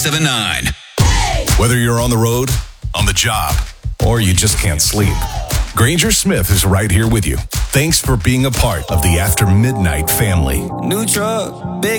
79. Whether you're on the road, on the job, or you just can't sleep, Granger Smith is right here with you. Thanks for being a part of the After Midnight family. New truck, big